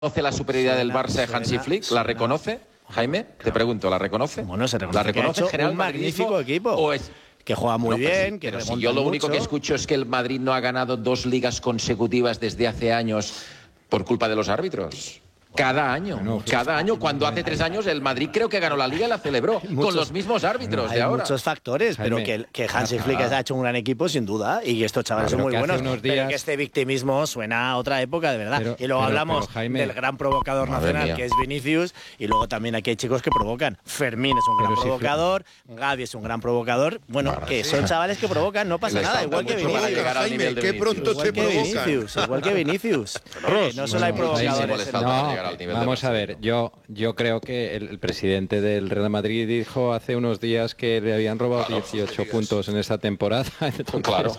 ¿Reconoce la superioridad del Barça de Hansi Flick? ¿La reconoce, Jaime? Te pregunto, ¿la reconoce? Bueno, se reconoce. ¿La reconoce que ha hecho un magnífico equipo. ¿O es... Que juega muy bien, sí, que pero remonta si yo lo único mucho. que escucho es que el Madrid no ha ganado 2 ligas consecutivas desde hace años por culpa de los árbitros. Cada año, cuando hace 3 años el Madrid creo que ganó la Liga y la celebró con los mismos árbitros de ahora. Hay muchos factores, pero que Hansi Flick ha hecho un gran equipo sin duda y que estos chavales son muy buenos, pero que este victimismo suena a otra época de verdad. Y luego hablamos del gran provocador nacional que es Vinicius, y luego también aquí hay chicos que provocan. Fermín es un gran provocador, Gavi es un gran provocador, bueno, que son chavales que provocan, no pasa nada, igual que Vinicius. Jaime, qué pronto te provocan. Igual que Vinicius. No solo hay provocadores. Vamos a ver, yo creo que el presidente del Real Madrid dijo hace unos días que le habían robado 18 puntos en esta temporada. Entonces, claro.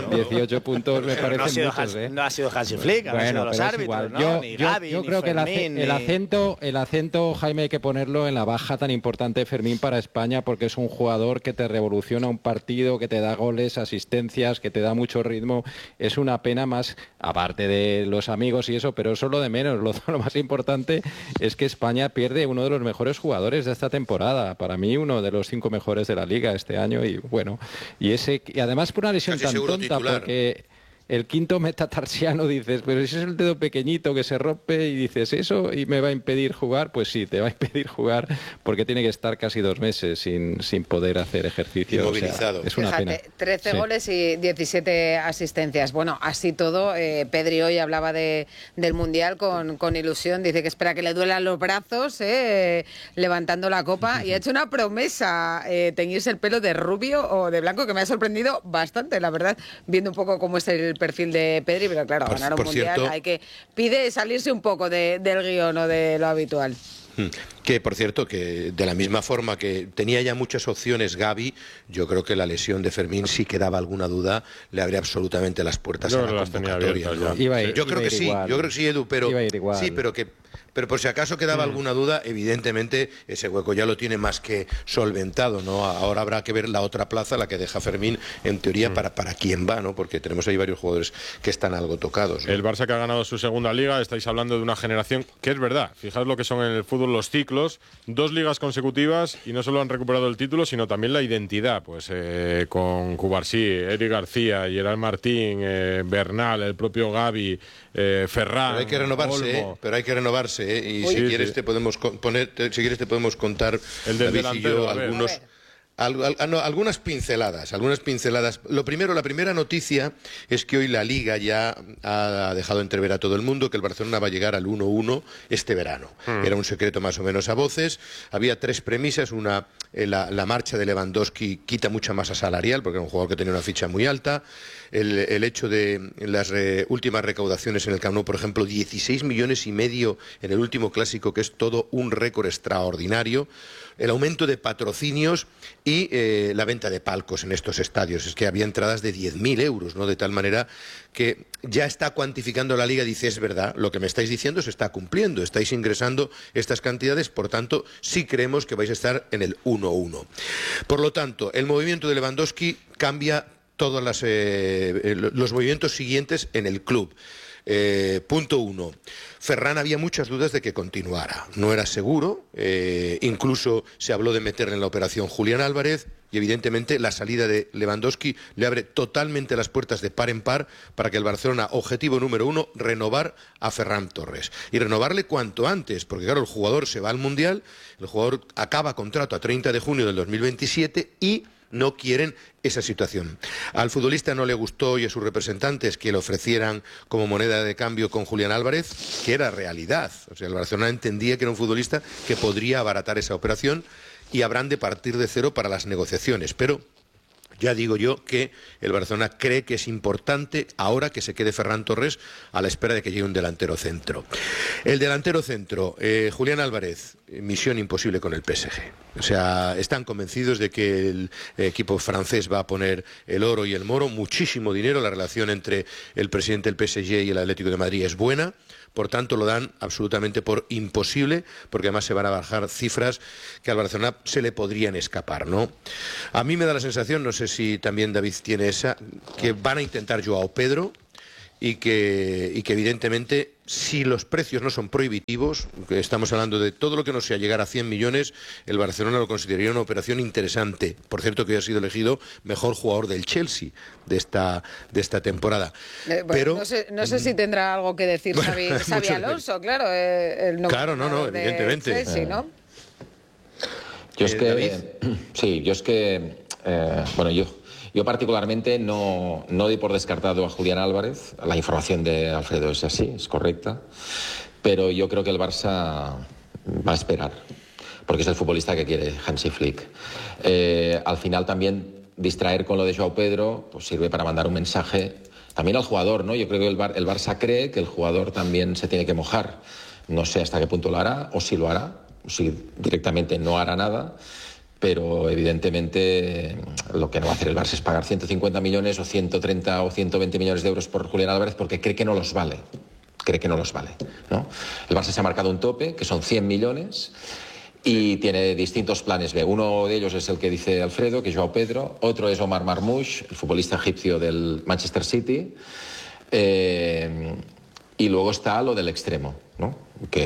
18 puntos me parecen muchos, No ha sido Hansi Flick, han sido los árbitros, ¿no? Ni Gavi, yo ni creo Fermín, que el acento, Jaime, hay que ponerlo en la baja tan importante de Fermín para España, porque es un jugador que te revoluciona un partido, que te da goles, asistencias, que te da mucho ritmo. Es una pena más, aparte de los amigos y eso, pero eso es lo de menos. Lo más importante es que España pierde uno de los mejores jugadores de esta temporada. Para mí, uno de los 5 mejores de la Liga este año. Y bueno, y además por una lesión tan tonta, titular. Porque el quinto metatarsiano, dices, pero ese es el dedo pequeñito que se rompe, y dices, ¿eso y me va a impedir jugar? Pues sí, te va a impedir jugar, porque tiene que estar casi 2 meses sin poder hacer ejercicio. Inmovilizado. O sea, es una pena. 13 goles y 17 asistencias. Bueno, así todo, Pedri hoy hablaba del Mundial con ilusión. Dice que espera que le duelan los brazos, levantando la copa, y ha hecho una promesa, teñirse el pelo de rubio o de blanco, que me ha sorprendido bastante, la verdad, viendo un poco cómo es el perfil de Pedri, pero claro, ganar un Mundial pide salirse un poco del guión o de lo habitual. Que, por cierto, que de la misma forma que tenía ya muchas opciones Gavi, yo creo que la lesión de Fermín, si quedaba alguna duda, le abría absolutamente las puertas a la convocatoria, ¿no? Yo creo que sí, Edu, pero sí, pero por si acaso quedaba alguna duda, evidentemente ese hueco ya lo tiene más que solventado, ¿no? Ahora habrá que ver la otra plaza, la que deja Fermín, en teoría, para quién va, ¿no? Porque tenemos ahí varios jugadores que están algo tocados, ¿no? El Barça, que ha ganado su segunda liga, estáis hablando de una generación que es verdad. Fijaos lo que son en el fútbol los ciclos, 2 ligas consecutivas, y no solo han recuperado el título, sino también la identidad, pues con Cubarsí, Eric García, Gerard Martín, Bernal, el propio Gavi, Ferran. Pero hay que renovarse, y si quieres te podemos contar, el del delantero, algunas pinceladas. Lo primero, la primera noticia es que hoy la Liga ya ha dejado entrever a todo el mundo que el Barcelona va a llegar al 1-1 este verano. Era un secreto más o menos a voces. Había 3 premisas. Una, la marcha de Lewandowski quita mucha masa salarial, porque era un jugador que tenía una ficha muy alta. El hecho de las últimas recaudaciones en el Camp Nou, por ejemplo, 16,5 millones en el último clásico, que es todo un récord extraordinario. El aumento de patrocinios y la venta de palcos en estos estadios. Es que había entradas de 10.000 euros, ¿no? De tal manera que ya está cuantificando la Liga, dice, es verdad, lo que me estáis diciendo se está cumpliendo, estáis ingresando estas cantidades, por tanto, sí creemos que vais a estar en el 1-1. Por lo tanto, el movimiento de Lewandowski cambia todos los movimientos siguientes en el club. Punto 1. Ferran, había muchas dudas de que continuara. No era seguro, incluso se habló de meterle en la operación Julián Álvarez, y evidentemente la salida de Lewandowski le abre totalmente las puertas de par en par para que el Barcelona, objetivo número 1, renovar a Ferran Torres. Y renovarle cuanto antes, porque claro, el jugador se va al Mundial, el jugador acaba contrato a 30 de junio del 2027 y no quieren esa situación. Al futbolista no le gustó, y a sus representantes, que le ofrecieran como moneda de cambio con Julián Álvarez, que era realidad. O sea, el Barcelona entendía que era un futbolista que podría abaratar esa operación, y habrán de partir de cero para las negociaciones. Pero ya digo yo que el Barcelona cree que es importante ahora que se quede Ferran Torres a la espera de que llegue un delantero centro. El delantero centro, Julián Álvarez, misión imposible con el PSG. O sea, están convencidos de que el equipo francés va a poner el oro y el moro, muchísimo dinero. La relación entre el presidente del PSG y el Atlético de Madrid es buena. Por tanto, lo dan absolutamente por imposible, porque además se van a bajar cifras que al Barcelona se le podrían escapar, ¿no? A mí me da la sensación, no sé si también David tiene esa, que van a intentar Joao Pedro, y que evidentemente, si los precios no son prohibitivos, que estamos hablando de todo lo que no sea llegar a 100 millones, el Barcelona lo consideraría una operación interesante. Por cierto, que hoy ha sido elegido mejor jugador del Chelsea de esta temporada. Bueno, pero no sé si tendrá algo que decir Xabi Alonso, claro. Claro, no, evidentemente. Chelsea, ¿no? Yo es que, yo particularmente no doy por descartado a Julián Álvarez. La información de Alfredo es así, es correcta. Pero yo creo que el Barça va a esperar, porque es el futbolista que quiere Hansi Flick. Al final también distraer con lo de Joao Pedro pues sirve para mandar un mensaje también al jugador, ¿no? Yo creo que el Barça cree que el jugador también se tiene que mojar. No sé hasta qué punto lo hará, o si lo hará, o si directamente no hará nada. Pero evidentemente lo que no va a hacer el Barça es pagar 150 millones o 130 o 120 millones de euros por Julián Álvarez porque cree que no los vale. ¿No? El Barça se ha marcado un tope, que son 100 millones, y tiene distintos planes B. Uno de ellos es el que dice Alfredo, que es Joao Pedro. Otro es Omar Marmoush, el futbolista egipcio del Manchester City. Y luego está lo del extremo, ¿no?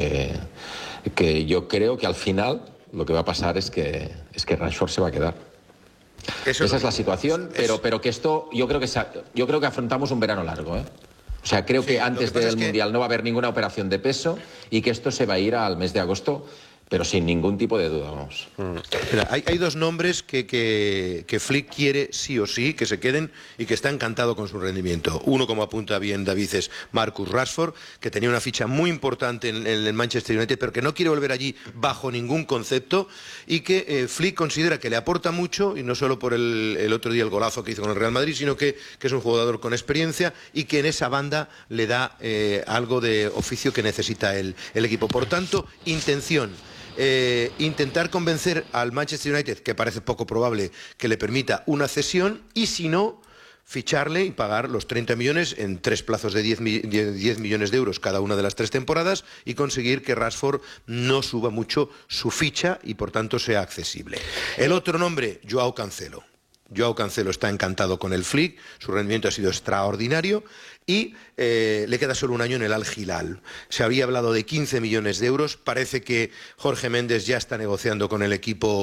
Que yo creo que al final lo que va a pasar es que Rashford se va a quedar. Esa es la situación, pero que esto yo creo que afrontamos un verano largo, ¿eh? O sea, creo que antes del Mundial no va a haber ninguna operación de peso y que esto se va a ir al mes de agosto, pero sin ningún tipo de duda, vamos. Mira, hay dos nombres que Flick quiere sí o sí que se queden y que está encantado con su rendimiento. Uno, como apunta bien David, es Marcus Rashford, que tenía una ficha muy importante en el Manchester United, pero que no quiere volver allí bajo ningún concepto, y que Flick considera que le aporta mucho, y no solo por el otro día el golazo que hizo con el Real Madrid, sino que es un jugador con experiencia y que en esa banda le da algo de oficio que necesita el equipo. Por tanto, intención. Intentar convencer al Manchester United, que parece poco probable que le permita una cesión, y si no, ficharle y pagar los 30 millones en 3 plazos de 10 millones de euros cada una de las 3 temporadas y conseguir que Rashford no suba mucho su ficha y por tanto sea accesible. El otro nombre, Joao Cancelo. Joao Cancelo está encantado con el Flick, su rendimiento ha sido extraordinario y le queda solo un año en el Al Hilal. Se había hablado de 15 millones de euros, parece que Jorge Méndez ya está negociando con el equipo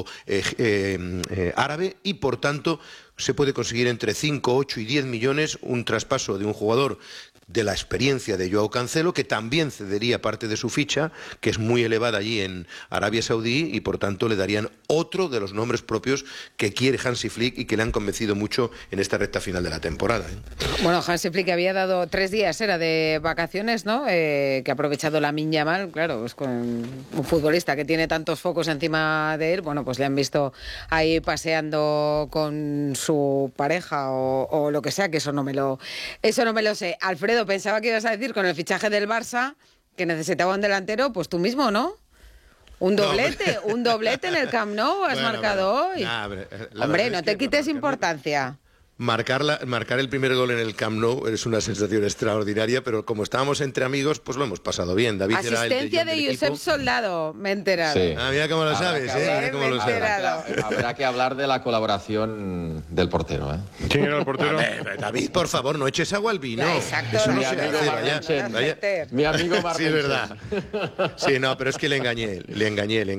árabe y por tanto se puede conseguir entre 5, 8 y 10 millones un traspaso de un jugador de la experiencia de Joao Cancelo, que también cedería parte de su ficha, que es muy elevada allí en Arabia Saudí, y por tanto le darían otro de los nombres propios que quiere Hansi Flick y que le han convencido mucho en esta recta final de la temporada. Bueno, Hansi Flick había dado 3 días, era de vacaciones, ¿no? Que ha aprovechado Lamine Yamal, claro, pues con un futbolista que tiene tantos focos encima de él, bueno, pues le han visto ahí paseando con su pareja o lo que sea, que eso no me lo sé. Alfredo, pensaba que ibas a decir con el fichaje del Barça que necesitaba un delantero, pues tú mismo, ¿no? Un doblete en el Camp Nou has marcado hoy. Hombre, no te quites importancia. Marcar el primer gol en el Camp Nou es una sensación extraordinaria, pero como estábamos entre amigos, pues lo hemos pasado bien. David asistencia era el de Josep Soldado, me he enterado. Sí. Mira cómo lo sabes, Mira cómo lo sabes. Habrá que hablar de la colaboración del portero, ¿eh? ¿Quién era el portero? David, por favor, no eches agua al vino. Exacto. Eso no se hace, vaya. Mi amigo Martín. Sí, es verdad. Sí, no, pero es que le engañé. Le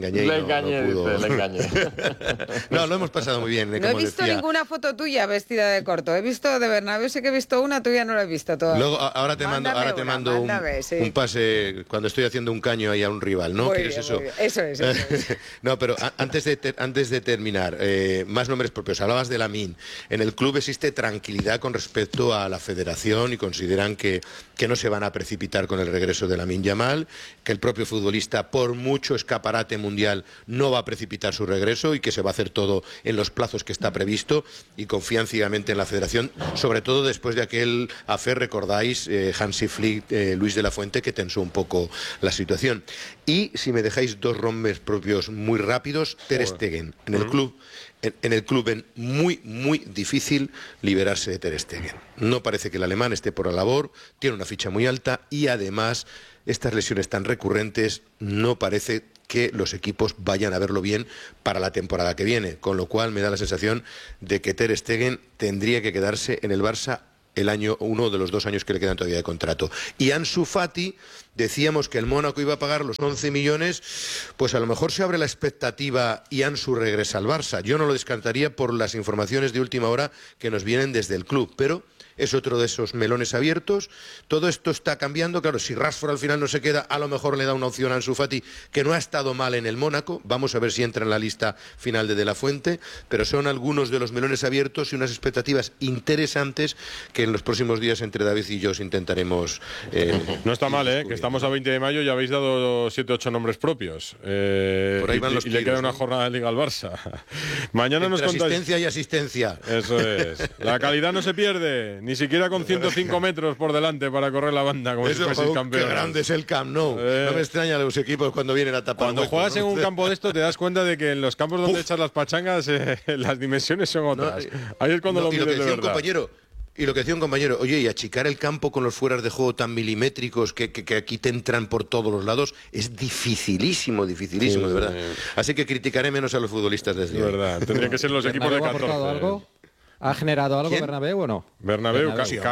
engañé. No, lo hemos pasado muy bien. No he visto ninguna foto tuya vestida de corto. He visto de Bernabéu, sé que he visto una, tuya no la he visto todavía. Luego, ahora te mando un pase cuando estoy haciendo un caño ahí a un rival, ¿no? Muy ¿Quieres bien, eso? Muy bien. Eso es. No, pero antes de terminar, más nombres propios. Hablabas de Lamine. En el club existe tranquilidad con respecto a la federación y consideran que no se van a precipitar con el regreso de Lamine Yamal, que el propio futbolista, por mucho escaparate mundial, no va a precipitar su regreso y que se va a hacer todo en los plazos que está previsto, y confían ciegamente en la federación, sobre todo después de aquel affair, recordáis, Hansi Flick, Luis de la Fuente, que tensó un poco la situación. Y si me dejáis 2 nombres propios muy rápidos, Ter Stegen. En el club ven muy difícil liberarse de Ter Stegen. No parece que el alemán esté por la labor, tiene una ficha muy alta y además estas lesiones tan recurrentes no parece que los equipos vayan a verlo bien para la temporada que viene, con lo cual me da la sensación de que Ter Stegen tendría que quedarse en el Barça uno de los 2 años que le quedan todavía de contrato. Y Ansu Fati, decíamos que el Mónaco iba a pagar los 11 millones, pues a lo mejor se abre la expectativa y Ansu regresa al Barça. Yo no lo descartaría por las informaciones de última hora que nos vienen desde el club, pero es otro de esos melones abiertos. Todo esto está cambiando. Claro, si Rashford al final no se queda, a lo mejor le da una opción a Ansu Fati, que no ha estado mal en el Mónaco. Vamos a ver si entra en la lista final de La Fuente. Pero son algunos de los melones abiertos y unas expectativas interesantes que en los próximos días entre David y yo os intentaremos... no está mal, que estamos a 20 de mayo y habéis dado 7 o 8 nombres propios. Por ahí van los tiros, le queda una jornada de Liga al Barça. Mañana nos contáis... asistencia y asistencia. Eso es. La calidad no se pierde. Ni siquiera con 105 metros por delante para correr la banda, como si fueseis campeones. Qué grande es el Camp Nou. No me extraña los equipos cuando vienen a tapar. Cuando juegas en un campo de esto te das cuenta de que en los campos donde echas las pachangas las dimensiones son otras. Ahí es cuando lo mides de verdad. Y lo que decía un compañero, oye, y achicar el campo con los fueras de juego tan milimétricos que aquí te entran por todos los lados, es dificilísimo, de verdad. Así que criticaré menos a los futbolistas desde hoy. De verdad, tendrían que ser los equipos de 14. ¿Algo? ¿Ha generado algo Bernabéu o no? Bernabéu,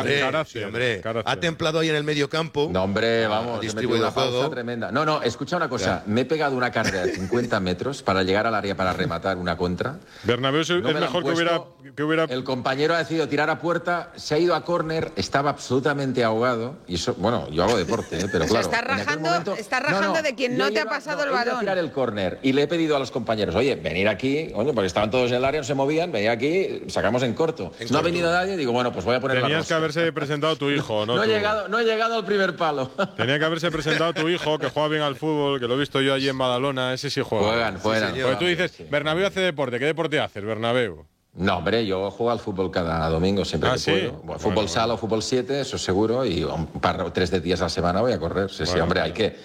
hombre. Ha templado ahí en el medio campo. No, hombre, vamos, distribuido una pausa tremenda. No, escucha una cosa. Me he pegado una carrera de 50 metros para llegar al área para rematar una contra. Bernabéu es mejor que hubiera... El compañero ha decidido tirar a puerta, se ha ido a córner, estaba absolutamente ahogado. Y eso, bueno, yo hago deporte, pero claro. Está rajando de quien no te ha pasado el balón. He ido a tirar el córner y le he pedido a los compañeros, oye, venir aquí, porque estaban todos en el área, no se movían, venir aquí, sacamos en corto. No ha venido nadie, digo, bueno, pues voy a poner la Tenías que haberse presentado tu hijo, ¿no? No he llegado al primer palo. Tenía que haberse presentado tu hijo, que juega bien al fútbol, que lo he visto yo allí en Badalona, ese sí juega. Juegan. Porque tú dices, Bernabéu hace deporte, ¿qué deporte haces, Bernabéu? No, hombre, yo juego al fútbol cada domingo, siempre que puedo. Bueno, fútbol sala o fútbol 7, eso seguro, y un par o 3 días a la semana voy a correr. Sí, hombre, hay que...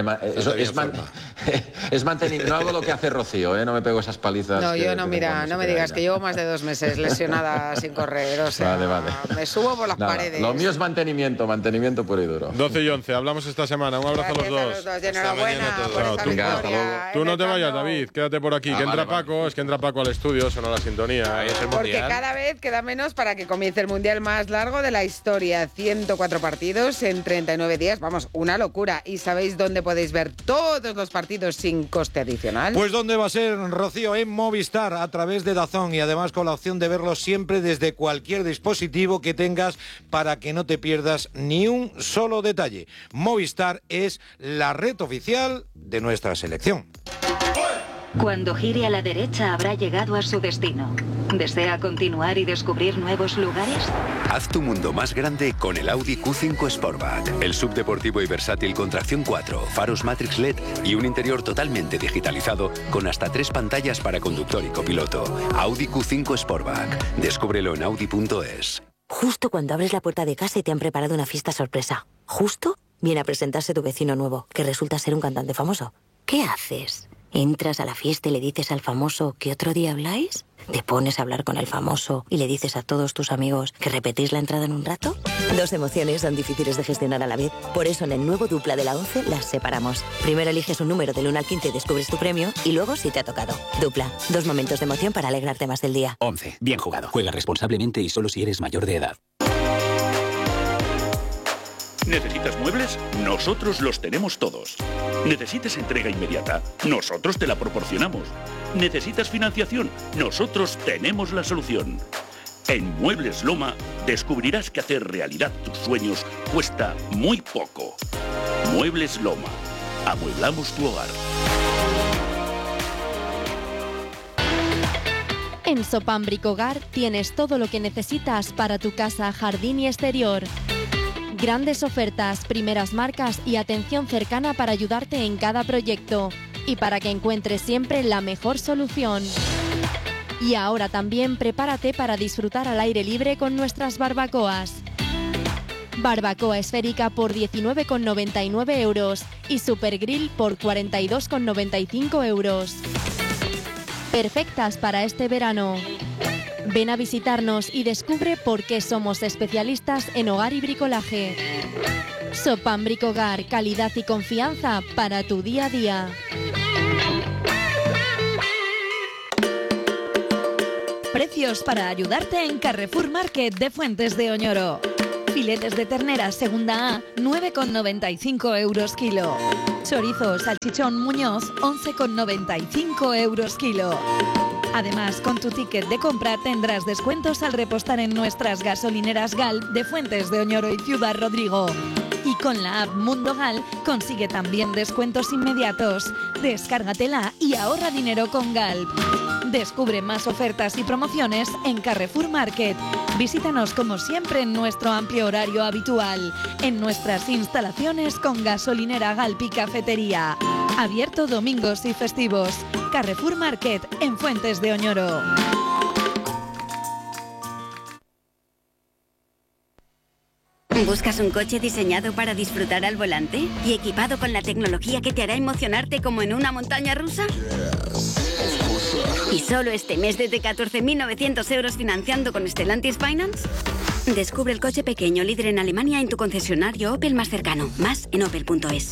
es mantenimiento, no hago lo que hace Rocío, no me pego esas palizas. No, yo no, mira, no me digas que llevo más de 2 meses lesionada sin correr, o sea, vale. Me subo por las paredes. Lo mío es mantenimiento puro y duro. 12 y 11, hablamos esta semana, un abrazo Gracias a los dos. Enhorabuena por esta victoria. Tú no te vayas, David, quédate por aquí, que entra Paco, es que entra Paco al estudio, sonó la sintonía. Porque cada vez queda menos para que comience el mundial más largo de la historia. 104 partidos en 39 días. Vamos, una locura. ¿Y sabéis dónde podéis ver todos los partidos sin coste adicional? Pues ¿dónde va a ser, Rocío? En Movistar, a través de DAZN, y además con la opción de verlos siempre desde cualquier dispositivo que tengas para que no te pierdas ni un solo detalle. Movistar es la red oficial de nuestra selección. Cuando gire a la derecha habrá llegado a su destino. ¿Desea continuar y descubrir nuevos lugares? Haz tu mundo más grande con el Audi Q5 Sportback. El subdeportivo y versátil con tracción 4, faros Matrix LED y un interior totalmente digitalizado con hasta 3 pantallas para conductor y copiloto. Audi Q5 Sportback. Descúbrelo en Audi.es. Justo cuando abres la puerta de casa y te han preparado una fiesta sorpresa. Justo viene a presentarse tu vecino nuevo, que resulta ser un cantante famoso. ¿Qué haces? ¿Entras a la fiesta y le dices al famoso que otro día habláis? ¿Te pones a hablar con el famoso y le dices a todos tus amigos que repetís la entrada en un rato? 2 emociones son difíciles de gestionar a la vez. Por eso en el nuevo Dupla de la 11 las separamos. Primero eliges un número del 1 al 15 y descubres tu premio, y luego si te ha tocado. Dupla, 2 momentos de emoción para alegrarte más del día. 11. Bien jugado. Juega responsablemente y solo si eres mayor de edad. ¿Necesitas muebles? Nosotros los tenemos todos. ¿Necesitas entrega inmediata? Nosotros te la proporcionamos. ¿Necesitas financiación? Nosotros tenemos la solución. En Muebles Loma descubrirás que hacer realidad tus sueños cuesta muy poco. Muebles Loma. Amueblamos tu hogar. En Sopam Bricogar tienes todo lo que necesitas para tu casa, jardín y exterior. Grandes ofertas, primeras marcas y atención cercana para ayudarte en cada proyecto y para que encuentres siempre la mejor solución. Y ahora también prepárate para disfrutar al aire libre con nuestras barbacoas. Barbacoa esférica por 19,99 euros y Super Grill por 42,95 euros. Perfectas para este verano. Ven a visitarnos y descubre por qué somos especialistas en hogar y bricolaje. Sopam Bricogar, calidad y confianza para tu día a día. precios para ayudarte en Carrefour Market de Fuentes de Oñoro. Filetes de ternera segunda A, 9,95 euros kilo. Chorizo salchichón Muñoz, 11,95 euros kilo. Además, con tu ticket de compra tendrás descuentos al repostar en nuestras gasolineras Galp de Fuentes de Oñoro y Ciudad Rodrigo. Y con la app Mundo Gal consigue también descuentos inmediatos. Descárgatela y ahorra dinero con Galp. Descubre más ofertas y promociones en Carrefour Market. Visítanos como siempre en nuestro amplio horario habitual, en nuestras instalaciones con gasolinera Galp y cafetería. Abierto domingos y festivos. Carrefour Market en Fuentes de Oñoro. ¿Buscas un coche diseñado para disfrutar al volante y equipado con la tecnología que te hará emocionarte como en una montaña rusa? ¿Y solo este mes desde 14.900 euros financiando con Stellantis Finance? Descubre el coche pequeño líder en Alemania en tu concesionario Opel más cercano. Más en opel.es.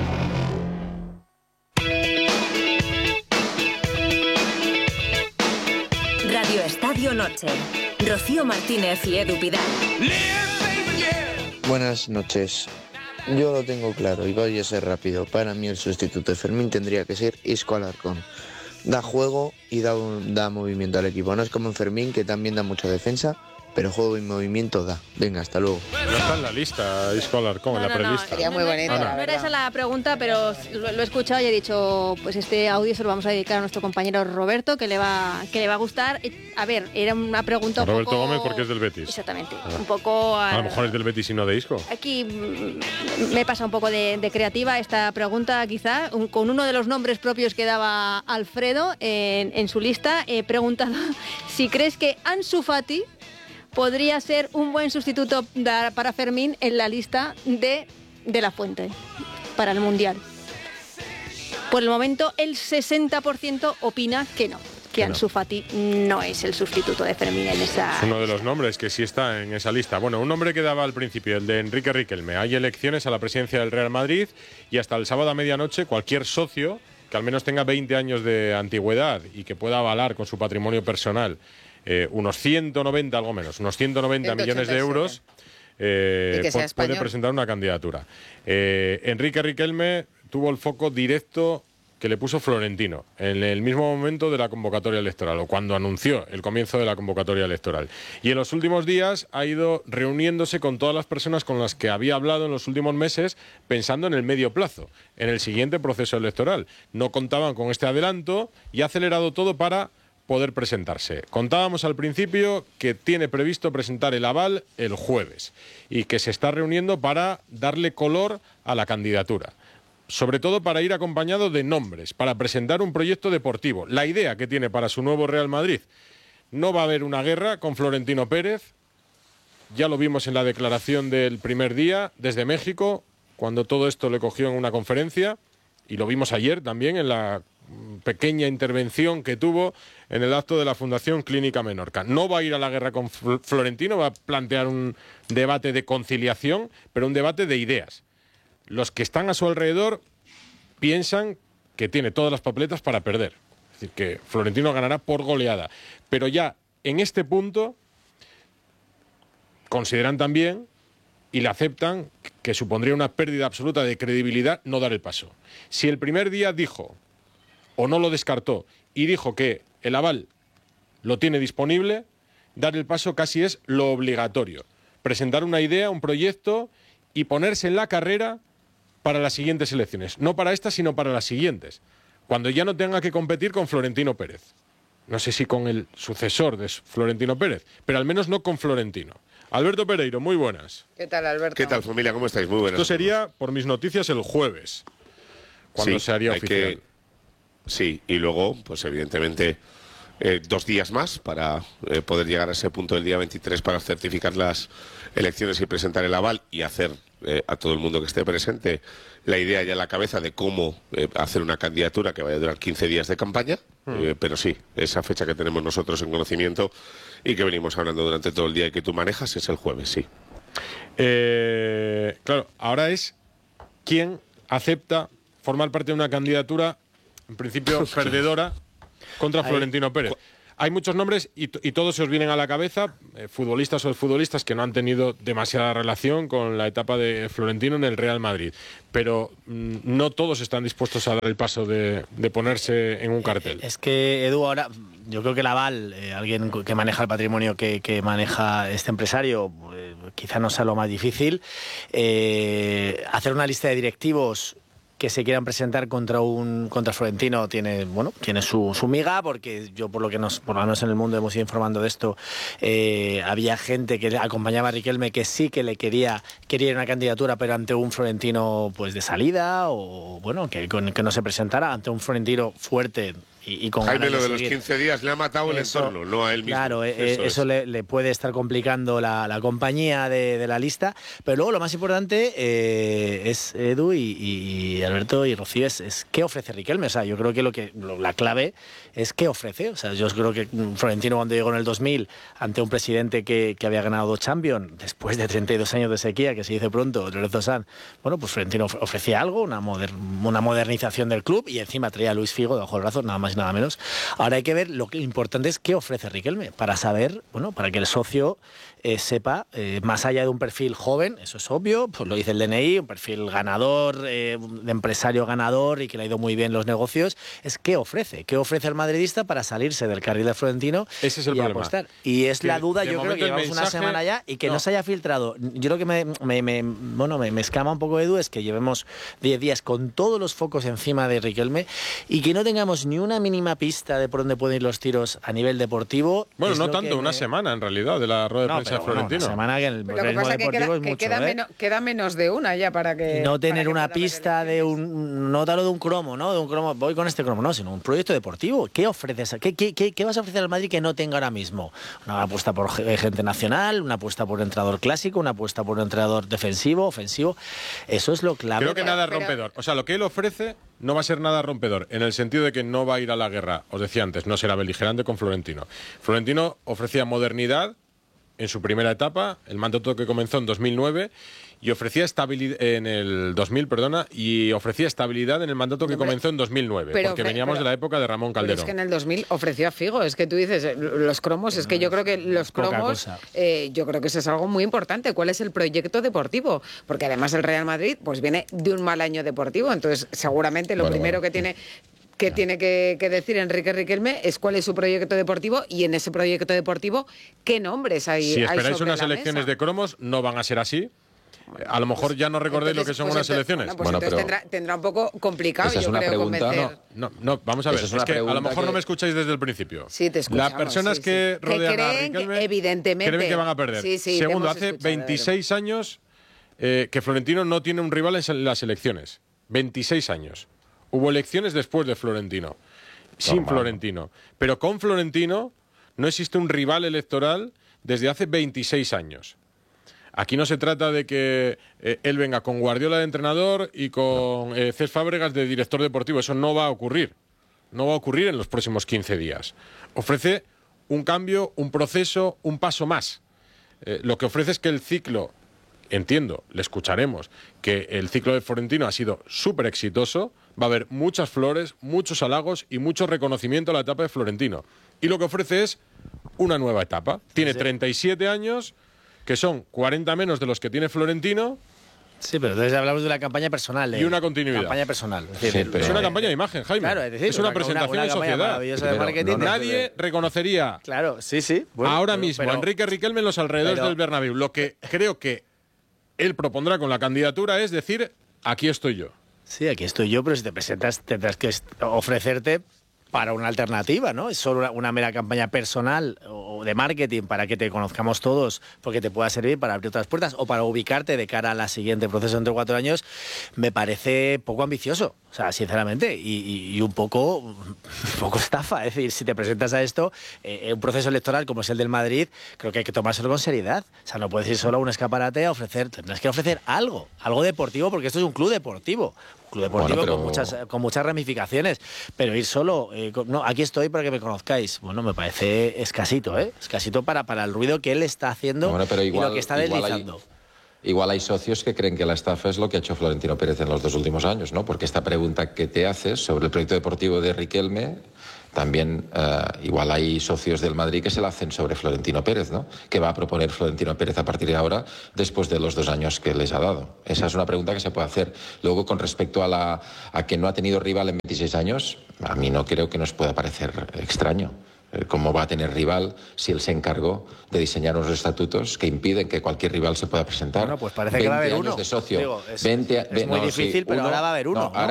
Radio Estadio Noche. Rocío Martínez y Edu Pidal. Buenas noches. Yo lo tengo claro y voy a ser rápido. Para mí el sustituto de Fermín tendría que ser Isco Alarcón. Da juego y da movimiento al equipo. No es como en Fermín, que también da mucha defensa, pero juego y movimiento da. Venga, hasta luego. No está en la lista Isco Alarcón, en la prelista. Sería muy bonito. No era esa la pregunta, pero lo he escuchado y he dicho, pues este audio se lo vamos a dedicar a nuestro compañero Roberto, que le va a gustar. A ver, era una pregunta Roberto Gómez, porque es del Betis. Exactamente. Un poco... A lo mejor es del Betis y no de Isco. Aquí me pasa un poco de creativa esta pregunta, quizá, con uno de los nombres propios que daba Alfredo en su lista. He preguntado si crees que Ansu Fati podría ser un buen sustituto para Fermín en la lista de La Fuente para el Mundial. Por el momento, el 60% opina que no, que Ansu Fati no es el sustituto de Fermín en esa... Es uno de los nombres que sí está en esa lista. Bueno, un nombre que daba al principio, el de Enrique Riquelme. Hay elecciones a la presidencia del Real Madrid y hasta el sábado a medianoche cualquier socio que al menos tenga 20 años de antigüedad y que pueda avalar con su patrimonio personal unos 190, algo menos, unos 190 millones de euros, puede presentar una candidatura. Enrique Riquelme tuvo el foco directo que le puso Florentino en el mismo momento de la convocatoria electoral, o cuando anunció el comienzo de la convocatoria electoral. Y en los últimos días ha ido reuniéndose con todas las personas con las que había hablado en los últimos meses, pensando en el medio plazo, en el siguiente proceso electoral. No contaban con este adelanto y ha acelerado todo para poder presentarse. Contábamos al principio que tiene previsto presentar el aval el jueves y que se está reuniendo para darle color a la candidatura. Sobre todo para ir acompañado de nombres, para presentar un proyecto deportivo. La idea que tiene para su nuevo Real Madrid. No va a haber una guerra con Florentino Pérez. Ya lo vimos en la declaración del primer día desde México, cuando todo esto le cogió en una conferencia, y lo vimos ayer también en la pequeña intervención que tuvo en el acto de la Fundación Clínica Menorca. No va a ir a la guerra con Florentino, va a plantear un debate de conciliación, pero un debate de ideas. Los que están a su alrededor piensan que tiene todas las papeletas para perder. Es decir, que Florentino ganará por goleada. Pero ya en este punto consideran también y le aceptan que supondría una pérdida absoluta de credibilidad no dar el paso. Si el primer día dijo, o no lo descartó, y dijo que el aval lo tiene disponible, dar el paso casi es lo obligatorio. Presentar una idea, un proyecto y ponerse en la carrera para las siguientes elecciones. No para estas, sino para las siguientes. Cuando ya no tenga que competir con Florentino Pérez. No sé si con el sucesor de Florentino Pérez, pero al menos no con Florentino. Alberto Pereiro, muy buenas. ¿Qué tal, Alberto? ¿Qué tal, familia? ¿Cómo estáis? Muy buenas. Esto sería, por mis noticias, el jueves, cuando se haría oficial. Sí, y luego, pues evidentemente, 2 días más para poder llegar a ese punto del día 23 para certificar las elecciones y presentar el aval y hacer a todo el mundo que esté presente la idea ya en la cabeza de cómo hacer una candidatura que vaya a durar 15 días de campaña, pero sí, esa fecha que tenemos nosotros en conocimiento y que venimos hablando durante todo el día y que tú manejas es el jueves, sí. Claro, ahora es quién acepta formar parte de una candidatura, en principio perdedora, contra Florentino Pérez. hay muchos nombres y todos se os vienen a la cabeza, futbolistas o futbolistas que no han tenido demasiada relación con la etapa de Florentino en el Real Madrid. Pero no todos están dispuestos a dar el paso de ponerse en un cartel. Es que, Edu, ahora yo creo que Laval, alguien que maneja el patrimonio que maneja este empresario, quizá no sea lo más difícil. Hacer una lista de directivos que se quieran presentar contra Florentino tiene su miga, porque yo por lo menos en el mundo hemos ido informando de esto, había gente que acompañaba a Riquelme que sí que le quería una candidatura, pero ante un Florentino pues de salida, o bueno, que no se presentara, ante un Florentino fuerte y con Jaime, ganas lo de los 15 días le ha matado el entorno, no a él mismo. Claro, eso le puede estar complicando la compañía de la lista, pero luego lo más importante es, Edu y Alberto y Rocío, es qué ofrece Riquelme. O sea, yo creo que la clave es qué ofrece. O sea, yo creo que Florentino, cuando llegó en el 2000 ante un presidente que había ganado 2 Champions, después de 32 años de sequía, que se dice pronto, Lorenzo Sanz, bueno, pues Florentino ofrecía algo, una modernización del club, y encima traía a Luis Figo debajo del brazo, nada más y nada menos. Ahora hay que ver, lo importante es qué ofrece Riquelme, para saber, para que el socio sepa, más allá de un perfil joven, eso es obvio, pues lo dice el DNI, un perfil ganador, de empresario ganador y que le ha ido muy bien los negocios, es qué ofrece el madridista para salirse del carril de Florentino. Ese es el problema. Apostar. Y es la duda, yo creo que llevamos una semana ya y que no se haya filtrado. Yo creo que me escama un poco, Edu, es que llevemos 10 días con todos los focos encima de Riquelme y que no tengamos ni una mínima pista de por dónde pueden ir los tiros a nivel deportivo. Bueno, no tanto, una semana en realidad de la rueda de prensa de Florentino. Una semana que el ritmo deportivo es mucho. Queda menos de una ya para que... No tener una pista de no darlo de un cromo, ¿no? De un cromo, voy con este cromo, no, sino un proyecto deportivo. ¿Qué ofreces? ¿Qué vas a ofrecer al Madrid que no tenga ahora mismo? Una apuesta por gente nacional, una apuesta por un entrenador clásico, una apuesta por un entrenador defensivo, ofensivo. Eso es lo clave. Creo que nada rompedor. O sea, lo que él ofrece no va a ser nada rompedor, en el sentido de que no va a ir a la guerra. Os decía antes, no será beligerante con Florentino. Florentino ofrecía modernidad en su primera etapa, el mandato que comenzó en 2009, y ofrecía estabilidad en el 2000, y ofrecía estabilidad en el mandato que comenzó en 2009, porque veníamos de la época de Ramón Calderón. Pero es que en el 2000 ofreció a Figo, es que tú dices, los cromos, es que yo creo que los cromos, yo creo que eso es algo muy importante. ¿Cuál es el proyecto deportivo? Porque además el Real Madrid pues viene de un mal año deportivo, entonces seguramente lo primero que tiene que decir Enrique Riquelme es cuál es su proyecto deportivo, y en ese proyecto deportivo qué nombres hay. Si esperáis sobre unas elecciones de cromos, no van a ser así. A lo mejor ya no recordéis lo que son unas elecciones. Tendrá un poco complicado. Esa es una pregunta. No, vamos a ver. Es que a lo mejor no me escucháis desde el principio. Sí, te escuchamos. Las personas que rodean a Riquelme evidentemente creen que van a perder. Segundo, hace 26 años que Florentino no tiene un rival en las elecciones. 26 años. Hubo elecciones después de Florentino, sin Florentino. Pero con Florentino no existe un rival electoral desde hace 26 años. Aquí no se trata de que él venga con Guardiola de entrenador y con Cés Fábregas de director deportivo. Eso no va a ocurrir. No va a ocurrir en los próximos 15 días. Ofrece un cambio, un proceso, un paso más. Lo que ofrece es que el ciclo, entiendo, le escucharemos, que el ciclo de Florentino ha sido súper exitoso. Va a haber muchas flores, muchos halagos y mucho reconocimiento a la etapa de Florentino. Y lo que ofrece es una nueva etapa. Tiene 37 años, que son 40 menos de los que tiene Florentino. Sí, pero entonces hablamos de una campaña personal. Y una continuidad. Campaña personal. Es una campaña de imagen, Jaime. Claro, es una presentación en sociedad. De marketing. Nadie reconocería Bueno, mismo a Enrique Riquelme en los alrededores del Bernabéu. Lo que creo que él propondrá con la candidatura es decir, aquí estoy yo. Sí, aquí estoy yo, pero si te presentas tendrás que ofrecerte para una alternativa, ¿no? Es solo una mera campaña personal o de marketing para que te conozcamos todos, porque te pueda servir para abrir otras puertas o para ubicarte de cara a la siguiente proceso entre 4 años, me parece poco ambicioso, o sea, sinceramente, y un poco estafa. Es decir, si te presentas a esto, un proceso electoral como es el del Madrid, creo que hay que tomárselo con seriedad. O sea, no puedes ir solo a un escaparate a ofrecer, tendrás que ofrecer algo deportivo, porque esto es un club deportivo. Con muchas ramificaciones, pero ir solo, no, aquí estoy para que me conozcáis, bueno, me parece escasito, escasito para el ruido que él está haciendo y lo que está deslizando. Igual hay socios que creen que la estafa es lo que ha hecho Florentino Pérez en los 2 últimos años, ¿no? Porque esta pregunta que te haces sobre el proyecto deportivo de Riquelme también igual hay socios del Madrid que se la hacen sobre Florentino Pérez, ¿no? ¿Qué va a proponer Florentino Pérez a partir de ahora, después de los 2 años que les ha dado? Esa es una pregunta que se puede hacer. Luego, con respecto a que no ha tenido rival en 26 años, a mí no creo que nos pueda parecer extraño. ¿Cómo va a tener rival si él se encargó de diseñar unos estatutos que impiden que cualquier rival se pueda presentar? Bueno, pues parece que va a haber uno. De socio. Digo, es muy difícil, pero ahora va a haber uno. No,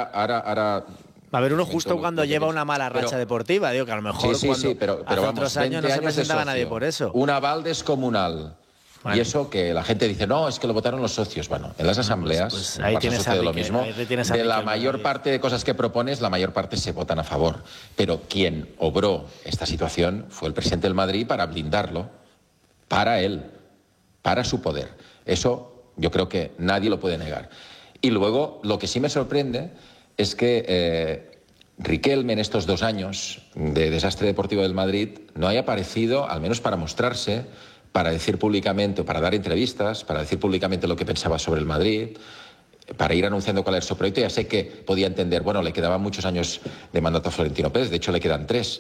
ahora va a haber uno justo cuando lleva una mala racha deportiva. Digo que a lo mejor pero hace vamos, otros años no se presentaba nadie por eso. Un aval descomunal. Bueno. Y eso que la gente dice, no, es que lo votaron los socios. Bueno, en las asambleas pues ahí tienes lo mismo. De la mayor parte de cosas que propones, la mayor parte se votan a favor. Pero quien obró esta situación fue el presidente del Madrid para blindarlo, para él, para su poder. Eso yo creo que nadie lo puede negar. Y luego, lo que sí me sorprende es que Riquelme en estos 2 años de desastre deportivo del Madrid no haya aparecido, al menos para mostrarse, para decir públicamente, para dar entrevistas, para decir públicamente lo que pensaba sobre el Madrid, para ir anunciando cuál era su proyecto. Ya sé que podía entender, bueno, le quedaban muchos años de mandato a Florentino Pérez, de hecho le quedan 3,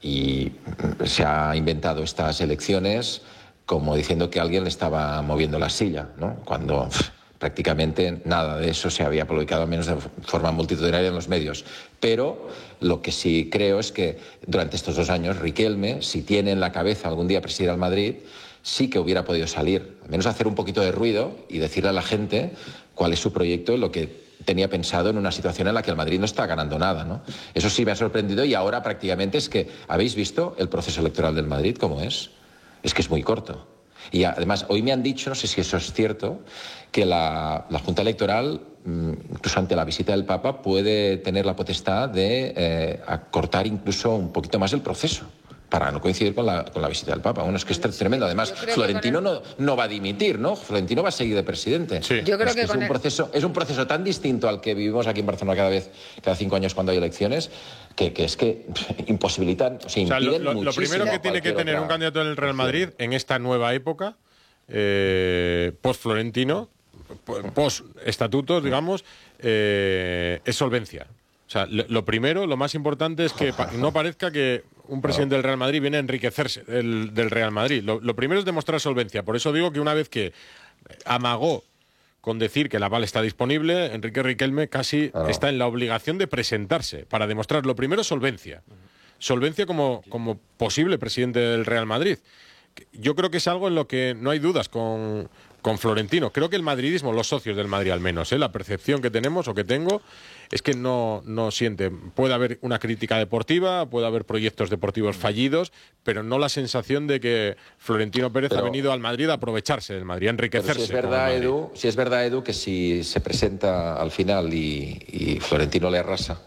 y se ha inventado estas elecciones como diciendo que alguien le estaba moviendo la silla, ¿no? Cuando prácticamente nada de eso se había publicado, al menos de forma multitudinaria en los medios. Pero lo que sí creo es que durante estos 2 años Riquelme, si tiene en la cabeza algún día presidir al Madrid, sí que hubiera podido salir, al menos hacer un poquito de ruido y decirle a la gente cuál es su proyecto y lo que tenía pensado en una situación en la que el Madrid no está ganando nada, ¿no? Eso sí me ha sorprendido, y ahora prácticamente es que, ¿habéis visto el proceso electoral del Madrid cómo es? Es que es muy corto. Y además, hoy me han dicho, no sé si eso es cierto, que la Junta Electoral, incluso ante la visita del Papa, puede tener la potestad de acortar incluso un poquito más el proceso, para no coincidir con la visita del Papa. Bueno, es que es tremendo. Además, Florentino no va a dimitir, ¿no? Florentino va a seguir de presidente. Sí. Yo creo que es un proceso tan distinto al que vivimos aquí en Barcelona cada 5 años cuando hay elecciones, que es que imposibilitan, o sea, impiden muchísimo. Lo primero que tiene que tener un candidato en el Real Madrid en esta nueva época, post-Florentino, post-estatutos, digamos, es solvencia. O sea, lo primero, lo más importante es que no parezca que un presidente del Real Madrid viene a enriquecerse del Real Madrid. Lo primero es demostrar solvencia. Por eso digo que una vez que amagó con decir que el aval está disponible, Enrique Riquelme casi está en la obligación de presentarse para demostrar, lo primero, solvencia. Solvencia como posible presidente del Real Madrid. Yo creo que es algo en lo que no hay dudas con Florentino. Creo que el madridismo, los socios del Madrid al menos, la percepción que tenemos o que tengo es que no sienten. Puede haber una crítica deportiva, puede haber proyectos deportivos fallidos, pero no la sensación de que Florentino Pérez ha venido al Madrid a aprovecharse del Madrid, a enriquecerse. Si es verdad, Edu, que si se presenta al final y Florentino le arrasa,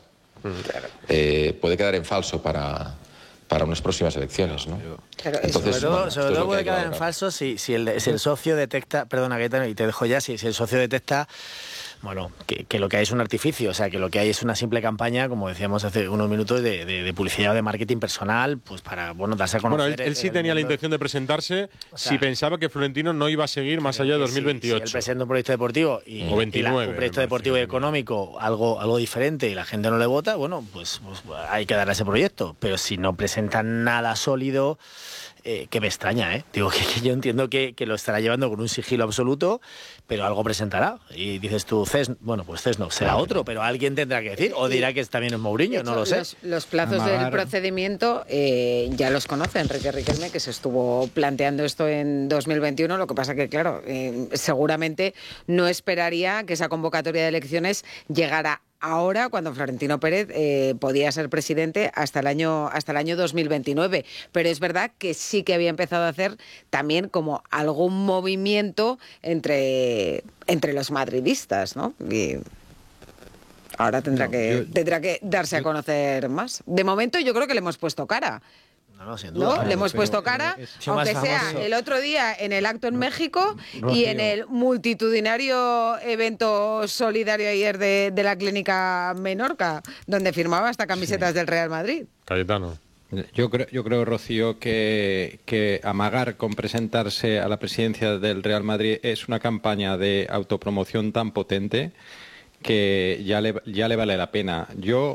puede quedar en falso para unas próximas elecciones, ¿no? Entonces, sobre todo puede quedar en falso si el socio detecta, perdona Gaetano, y te dejo ya, si el socio detecta, bueno, que lo que hay es un artificio, o sea, que lo que hay es una simple campaña, como decíamos hace unos minutos, de publicidad o de marketing personal, pues para, bueno, darse a conocer. Bueno, él sí tenía la intención de presentarse, o sea, si pensaba que Florentino no iba a seguir más allá de 2028. Si él presenta un proyecto deportivo o 29, un proyecto deportivo y económico, algo diferente, y la gente no le vota, bueno, pues hay que darle a ese proyecto. Pero si no presenta nada sólido, que me extraña, ¿eh? Digo que yo entiendo que lo estará llevando con un sigilo absoluto, pero algo presentará. Y dices tú, bueno, pues Cés no, será otro, pero alguien tendrá que decir, o dirá que también es Mourinho, no lo sé. Los plazos del procedimiento ya los conoce Enrique Riquelme, que se estuvo planteando esto en 2021, lo que pasa que, claro, seguramente no esperaría que esa convocatoria de elecciones llegara ahora, cuando Florentino Pérez podía ser presidente hasta el año 2029. Pero es verdad que sí que había empezado a hacer también como algún movimiento entre los madridistas, ¿no? Y ahora tendrá que darse a conocer más. De momento yo creo que le hemos puesto cara. No, sin duda. ¿No? Le hemos puesto cara, aunque sea el otro día en el acto en México y en el multitudinario evento solidario ayer de la Clínica Menorca, donde firmaba hasta camisetas del Real Madrid. Cayetano. Yo creo, Rocío, que amagar con presentarse a la presidencia del Real Madrid es una campaña de autopromoción tan potente que ya le vale la pena. Yo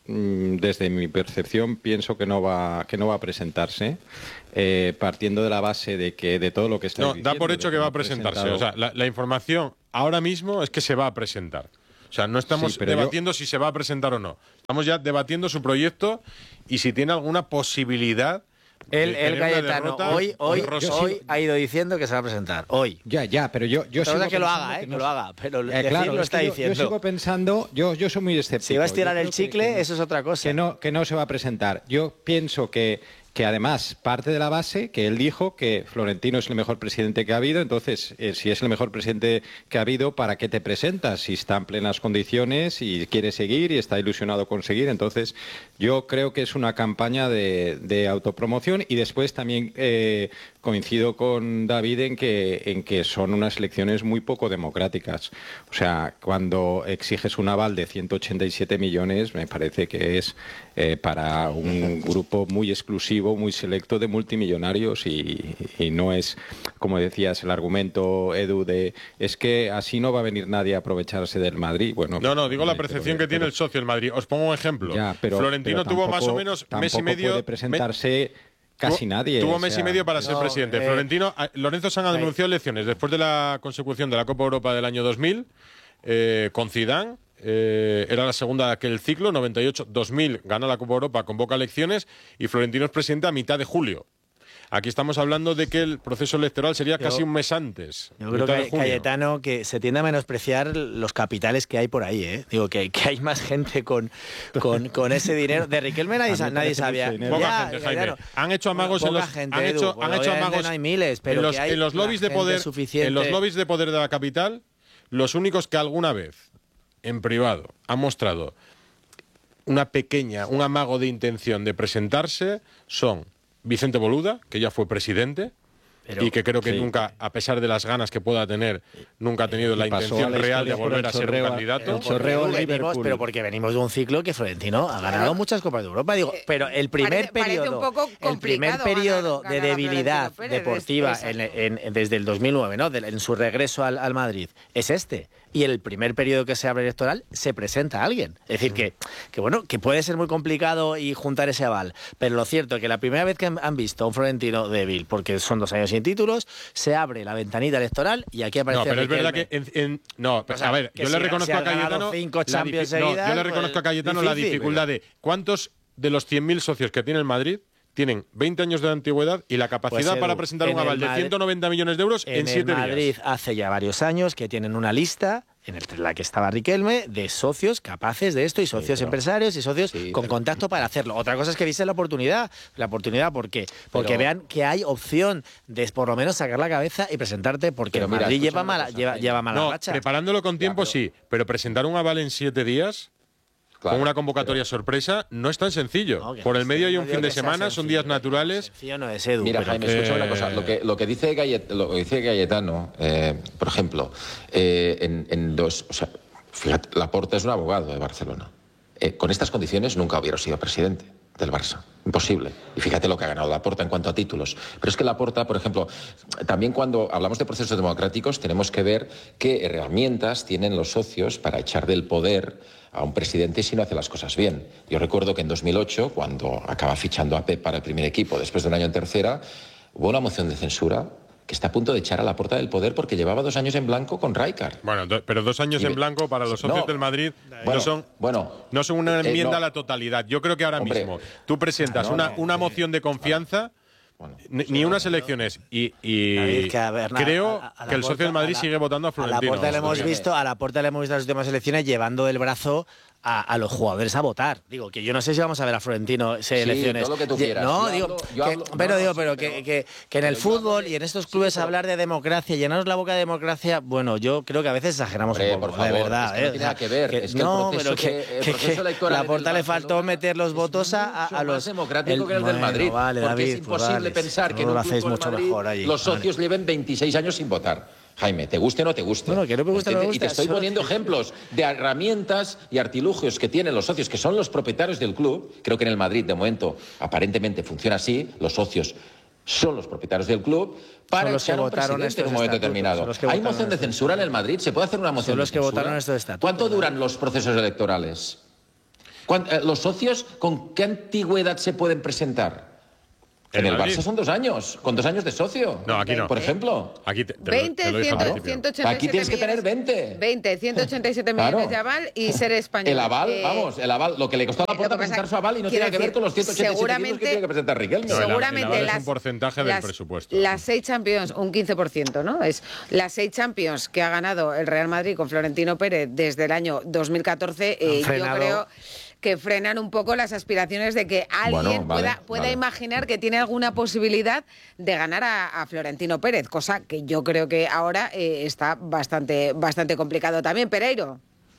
desde mi percepción, pienso que no va a presentarse, partiendo de la base de que de todo lo que está diciendo... No, da por hecho que va a presentarse. O sea, la información ahora mismo es que se va a presentar. O sea, no estamos debatiendo si se va a presentar o no. Estamos ya debatiendo su proyecto y si tiene alguna posibilidad... El Cayetano hoy ha ido diciendo que se va a presentar. Hoy. Ya, pero yo sigo que lo haga, que lo haga. Pero claro, lo está diciendo. Yo sigo pensando, yo soy muy escéptico. Si va a estirar el chicle, eso es otra cosa. Que no se va a presentar. Yo pienso que además parte de la base que él dijo que Florentino es el mejor presidente que ha habido. Entonces, si es el mejor presidente que ha habido, ¿para qué te presentas? Si está en plenas condiciones y quiere seguir y está ilusionado con seguir. Entonces, yo creo que es una campaña de autopromoción. Y después también coincido con David en que son unas elecciones muy poco democráticas. O sea, cuando exiges un aval de 187 millones, me parece que es para un grupo muy exclusivo, muy selecto de multimillonarios y no es, como decías, el argumento, Edu, de es que así no va a venir nadie a aprovecharse del Madrid. Bueno, no, digo la percepción que tiene el socio del Madrid. Os pongo un ejemplo. Florentino tuvo más o menos mes y medio... puede presentarse casi nadie. Tuvo mes y medio para ser presidente. Florentino, Lorenzo Sanz anunció elecciones después de la consecución de la Copa Europa del año 2000 con Zidane. Era la segunda de aquel ciclo, 98-2000, gana la Copa Europa, convoca elecciones y Florentino es presidente a mitad de julio. Aquí estamos hablando de que el proceso electoral sería casi un mes antes. Yo creo que Cayetano, que se tiende a menospreciar los capitales que hay por ahí, ¿eh? Digo, que hay más gente con ese dinero. De Riquelme nadie sabía. Poca gente, Jaime. Han hecho amagos en los... No hay miles, pero en los lobbies de poder, en los lobbies de poder de la capital, los únicos que alguna vez en privado ha mostrado un amago de intención de presentarse son Vicente Boluda, que ya fue presidente y que creo que nunca, a pesar de las ganas que pueda tener, nunca ha tenido la intención real de volver a ser un candidato. Pero porque venimos de un ciclo que Florentino ha ganado muchas Copas de Europa. Digo, pero el primer periodo de debilidad deportiva desde el 2009, ¿no? En su regreso al Madrid, es este. Y el primer periodo que se abre electoral se presenta a alguien. Es decir, que puede ser muy complicado y juntar ese aval. Pero lo cierto es que la primera vez que han visto a un Florentino débil, porque son 2 años sin títulos, se abre la ventanita electoral y aquí aparece... No, pero es verdad que... yo le reconozco a Cayetano la dificultad de cuántos de los 100.000 socios que tiene el Madrid tienen 20 años de antigüedad y la capacidad para presentar un aval de 190 millones de euros en 7 días. En Madrid hace ya varios años que tienen una lista en la que estaba Riquelme, de socios capaces de esto y socios empresarios y socios con contacto para hacerlo. Otra cosa es que viste la oportunidad. ¿Por qué? Porque vean que hay opción de por lo menos sacar la cabeza y presentarte, porque el Madrid lleva mala racha. Preparándolo con tiempo sí, pero presentar un aval en 7 días... Con una convocatoria sorpresa no es tan sencillo. Por el medio hay un fin de semana, son días naturales. No es, Edu. Mira, Jaime, escucha una cosa. Lo que dice Cayetano, por ejemplo, fíjate, Laporta es un abogado de Barcelona. Con estas condiciones nunca hubiera sido presidente del Barça. Imposible. Y fíjate lo que ha ganado Laporta en cuanto a títulos. Pero es que Laporta, por ejemplo, también cuando hablamos de procesos democráticos tenemos que ver qué herramientas tienen los socios para echar del poder a un presidente si no hace las cosas bien. Yo recuerdo que en 2008, cuando acaba fichando a Pep para el primer equipo, después de un año en tercera, hubo una moción de censura que está a punto de echar a Laporta del poder porque llevaba 2 años en blanco con Rijkaard. Bueno, pero 2 años en blanco para los socios del Madrid no son una enmienda a la totalidad. Yo creo que ahora mismo tú presentas una moción de confianza, ni unas elecciones, y creo que el socio del Madrid sigue votando a Florentino. A Laporta le hemos visto las últimas elecciones llevando del brazo a los jugadores a votar. Digo, que yo no sé si vamos a ver a Florentino elecciones. Todo lo que tú quieras. No, que en el fútbol y en estos clubes hablar de democracia, llenarnos la boca de democracia, bueno, yo creo que a veces exageramos un poco, por favor, de verdad. Es que no tiene nada que ver. Que Laporta le faltó meter los votos a los... más democrático que el del Madrid. Porque es imposible pensar que en un club del Madrid los socios lleven 26 años sin votar. Jaime, te guste o no te guste. Bueno, que no me gusta, no me gusta. Y te estoy poniendo ejemplos de herramientas y artilugios que tienen los socios, que son los propietarios del club. Creo que en el Madrid, de momento, aparentemente funciona así. Los socios son los propietarios del club para echar a un presidente en un momento determinado. ¿Hay moción de censura en el Madrid? ¿Se puede hacer una moción de censura? Son los que votaron estos estatutos. ¿Cuánto duran los procesos electorales? ¿Los socios con qué antigüedad se pueden presentar? En el Barça son 2 años, con 2 años de socio. No, aquí no. Por ejemplo. Aquí 20, 187 aquí tienes que tener 20. 20, 187 millones de aval y ser español. El aval, el aval, lo que le costó a la Porta presentar su aval y no tiene que ver con los 187 kilos que tiene que presentar Riquelme. No, seguramente es un porcentaje del presupuesto. Las 6 Champions, un 15%, ¿no? Es las 6 Champions que ha ganado el Real Madrid con Florentino Pérez desde el año 2014, yo creo que frenan un poco las aspiraciones de que alguien pueda imaginar que tiene alguna posibilidad de ganar a Florentino Pérez, cosa que yo creo que ahora está bastante complicado también. Pereiro.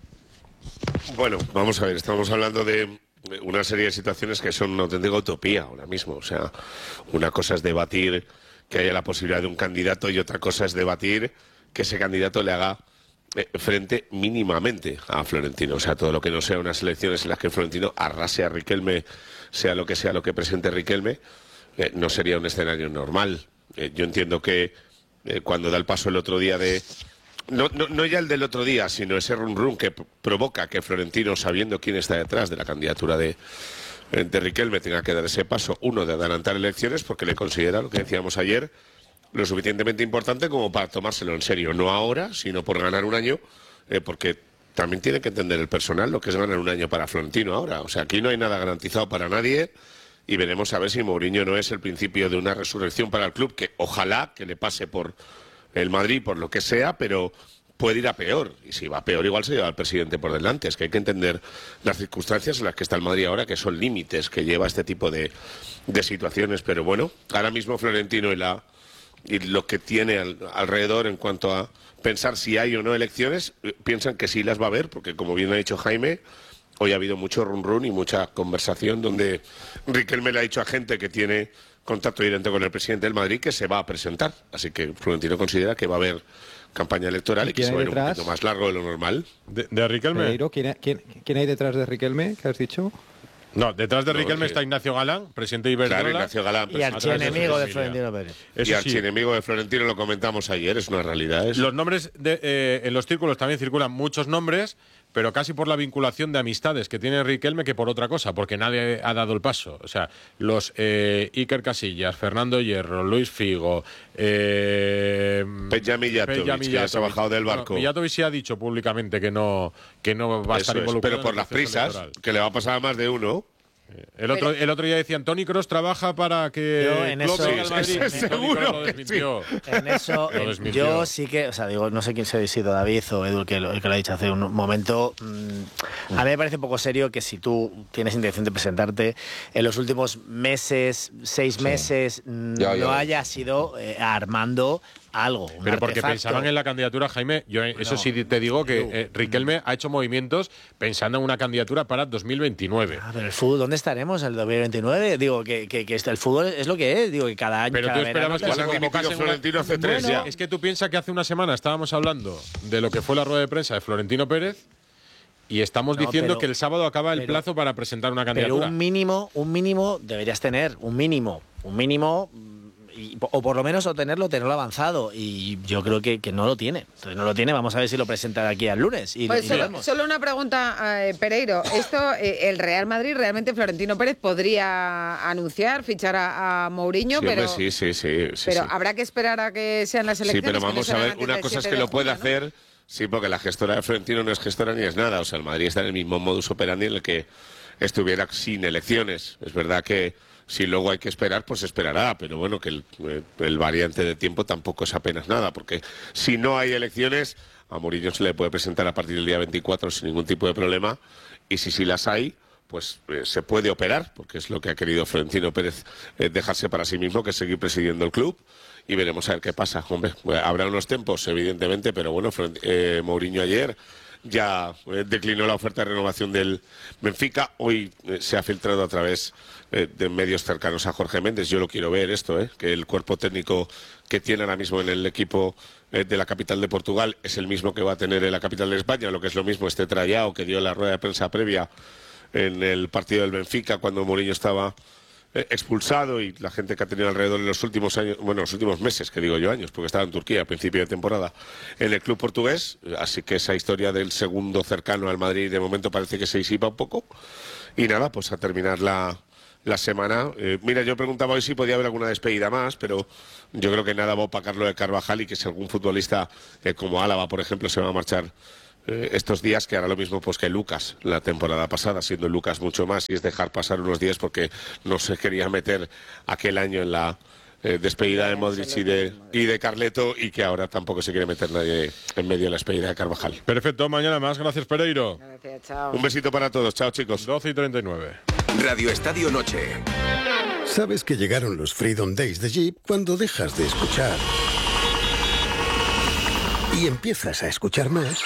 Bueno, vamos a ver, estamos hablando de una serie de situaciones que son una auténtica utopía ahora mismo. O sea, una cosa es debatir que haya la posibilidad de un candidato y otra cosa es debatir que ese candidato le haga frente mínimamente a Florentino. O sea, todo lo que no sea unas elecciones en las que Florentino arrase a Riquelme, sea lo que presente Riquelme, no sería un escenario normal. Yo entiendo que cuando da el paso el otro día de... No ya el del otro día, sino ese rum que provoca que Florentino, sabiendo quién está detrás de la candidatura de Riquelme, tenga que dar ese paso, uno, de adelantar elecciones, porque le considera, lo que decíamos ayer, lo suficientemente importante como para tomárselo en serio, no ahora, sino por ganar un año, porque también tiene que entender el personal lo que es ganar un año para Florentino ahora. O sea, aquí no hay nada garantizado para nadie y veremos a ver si Mourinho no es el principio de una resurrección para el club, que ojalá que le pase por el Madrid, por lo que sea, pero puede ir a peor. Y si va a peor, igual se lleva al presidente por delante. Es que hay que entender las circunstancias en las que está el Madrid ahora, que son límites que lleva este tipo de situaciones. Pero bueno, ahora mismo Florentino y lo que tiene alrededor en cuanto a pensar si hay o no elecciones, piensan que sí las va a haber, porque como bien ha dicho Jaime, hoy ha habido mucho run y mucha conversación donde Riquelme le ha dicho a gente que tiene contacto directo con el presidente del Madrid que se va a presentar. Así que Florentino considera que va a haber campaña electoral y que se va a ir un poquito más largo de lo normal. ¿De Riquelme? ¿Quién hay detrás de Riquelme? ¿Qué has dicho? No, detrás de Riquelme está Ignacio Galán, presidente de Iberdrola. Claro, Ignacio Galán. Y archienemigo de Florentino Pérez. Y archienemigo de Florentino, lo comentamos ayer, es una realidad. Los nombres, en los círculos también circulan muchos nombres, pero casi por la vinculación de amistades que tiene Riquelme que por otra cosa, porque nadie ha dado el paso. O sea, los Iker Casillas, Fernando Hierro, Luis Figo, Peja Mijatovic, que ha bajado del barco. Bueno, Mijatovic sí ha dicho públicamente que no va a estar involucrado. Pero por las prisas, electoral, que le va a pasar a más de uno. El otro día decían, Toni Kroos trabaja para que Klopp venga al Madrid. Seguro lo desmintió. En eso, yo sí que, o sea, digo, no sé quién se ha sido David o Edu el que lo ha dicho hace un momento. A mí me parece un poco serio que si tú tienes intención de presentarte en los últimos meses, 6 meses, no hayas ido armando algo. Pero porque pensaban en la candidatura, Jaime, eso sí te digo que Riquelme ha hecho movimientos pensando en una candidatura para 2029. Pero el fútbol, ¿dónde estaremos en el 2029? Digo, que el fútbol es lo que es, digo, que cada año... Pero tú esperabas que se convocase Florentino hace 3 ya. Es que tú piensas que hace una semana estábamos hablando de lo que fue la rueda de prensa de Florentino Pérez y estamos diciendo que el sábado acaba el plazo para presentar una candidatura. Pero un mínimo deberías tener, un mínimo... o por lo menos tenerlo avanzado, y yo creo que no lo tiene. Entonces no lo tiene, vamos a ver si lo presenta aquí al lunes. Solo una pregunta, Pereiro. Esto, el Real Madrid, realmente Florentino Pérez podría anunciar, fichar a Mourinho, sí, pero sí. habrá que esperar a que sean las elecciones. Sí, pero vamos a ver, una cosa es que lo puede hacer, sí, porque la gestora de Florentino no es gestora ni es nada. O sea, el Madrid está en el mismo modus operandi en el que estuviera sin elecciones. Es verdad que si luego hay que esperar, pues esperará, pero bueno, que el variante de tiempo tampoco es apenas nada, porque si no hay elecciones, a Mourinho se le puede presentar a partir del día 24 sin ningún tipo de problema, y si sí las hay, pues se puede operar, porque es lo que ha querido Florentino Pérez, dejarse para sí mismo, que es seguir presidiendo el club, y veremos a ver qué pasa. Hombre, habrá unos tiempos, evidentemente, pero bueno, Mourinho ayer ya declinó la oferta de renovación del Benfica. Hoy se ha filtrado a través de medios cercanos a Jorge Méndez. Yo lo quiero ver esto, que el cuerpo técnico que tiene ahora mismo en el equipo de la capital de Portugal es el mismo que va a tener en la capital de España, lo que es lo mismo este trayao que dio la rueda de prensa previa en el partido del Benfica cuando Mourinho estaba expulsado y la gente que ha tenido alrededor en los últimos años, bueno, los últimos meses, que digo yo años, porque estaba en Turquía a principio de temporada, en el club portugués. Así que esa historia del segundo cercano al Madrid de momento parece que se disipa un poco. Y nada, pues a terminar la semana. Mira, yo preguntaba hoy si podía haber alguna despedida más, pero yo creo que nada va a opacar lo de Carvajal, y que si algún futbolista como Álava, por ejemplo, se va a marchar estos días, que hará lo mismo pues que Lucas la temporada pasada, siendo Lucas mucho más, y es dejar pasar unos días porque no se quería meter aquel año en la despedida de Modric y de Carleto, y que ahora tampoco se quiere meter nadie en medio de la despedida de Carvajal. Perfecto, mañana más. Gracias, Pereiro. Gracias, chao. Un besito para todos. Chao, chicos. 12:39. Radio Estadio Noche. Sabes que llegaron los Freedom Days de Jeep cuando dejas de escuchar y empiezas a escuchar más.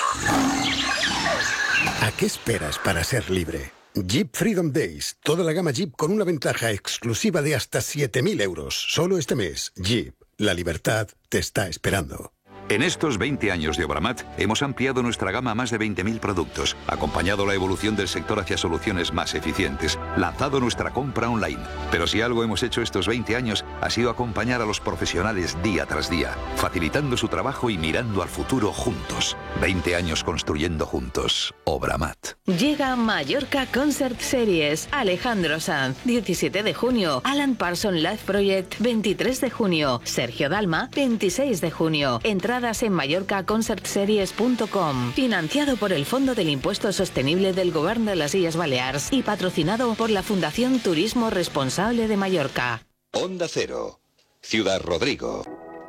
¿A qué esperas para ser libre? Jeep Freedom Days. Toda la gama Jeep con una ventaja exclusiva de hasta 7.000 euros. Solo este mes. Jeep. La libertad te está esperando. En estos 20 años de Obramat hemos ampliado nuestra gama a más de 20.000 productos, acompañado la evolución del sector hacia soluciones más eficientes, lanzado nuestra compra online. Pero si algo hemos hecho estos 20 años ha sido acompañar a los profesionales día tras día, facilitando su trabajo y mirando al futuro juntos. 20 años construyendo juntos. Obramat. Llega Mallorca Concert Series. Alejandro Sanz, 17 de junio. Alan Parsons Live Project, 23 de junio. Sergio Dalma, 26 de junio. Entradas en mallorcaconcertseries.com. Financiado por el Fondo del Impuesto Sostenible del Gobierno de las Illes Balears y patrocinado por la Fundación Turismo Responsable de Mallorca. Onda Cero. Ciudad Rodrigo.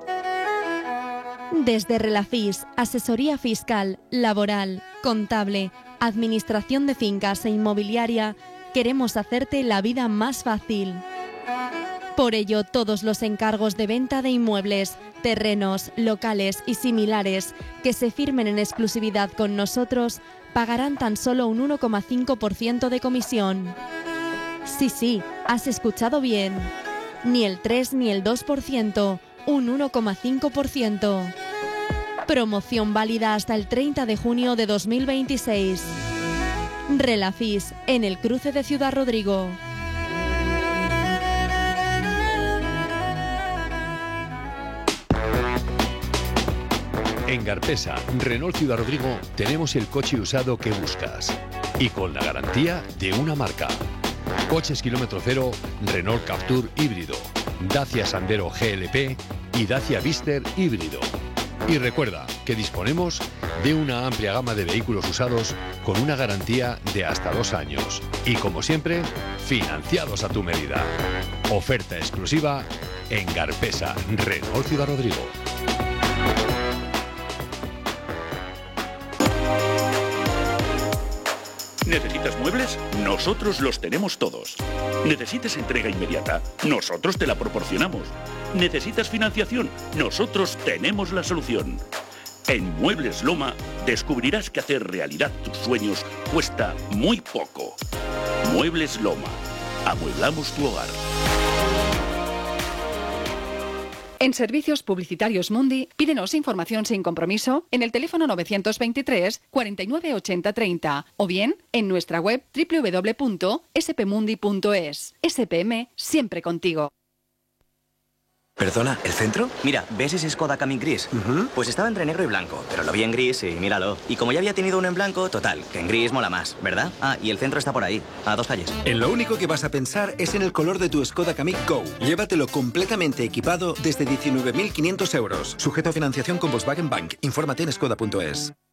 Desde Relafis, asesoría fiscal, laboral, contable, administración de fincas e inmobiliaria, queremos hacerte la vida más fácil. Por ello, todos los encargos de venta de inmuebles, terrenos, locales y similares que se firmen en exclusividad con nosotros pagarán tan solo un 1,5% de comisión. Sí, has escuchado bien. Ni el 3 ni el 2%, un 1,5%. Promoción válida hasta el 30 de junio de 2026. Relafis, en el cruce de Ciudad Rodrigo. En Garpesa, Renault Ciudad Rodrigo, tenemos el coche usado que buscas. Y con la garantía de una marca. Coches kilómetro cero, Renault Captur híbrido, Dacia Sandero GLP y Dacia Vister híbrido. Y recuerda que disponemos de una amplia gama de vehículos usados con una garantía de hasta 2 años. Y como siempre, financiados a tu medida. Oferta exclusiva en Garpesa, Renault Ciudad Rodrigo. ¿Necesitas muebles? Nosotros los tenemos todos. ¿Necesitas entrega inmediata? Nosotros te la proporcionamos. ¿Necesitas financiación? Nosotros tenemos la solución. En Muebles Loma descubrirás que hacer realidad tus sueños cuesta muy poco. Muebles Loma. Amueblamos tu hogar. En Servicios Publicitarios Mundi, pídenos información sin compromiso en el teléfono 923 49 80 30 o bien en nuestra web www.spmundi.es. SPM, siempre contigo. ¿Perdona, el centro? Mira, ¿ves ese Skoda Kamiq gris? Pues estaba entre negro y blanco, pero lo vi en gris y míralo. Y como ya había tenido uno en blanco, total, que en gris mola más, ¿verdad? Ah, y el centro está por ahí, a 2 calles. En lo único que vas a pensar es en el color de tu Skoda Kamiq Go. Llévatelo completamente equipado desde 19.500 euros. Sujeto a financiación con Volkswagen Bank. Infórmate en skoda.es.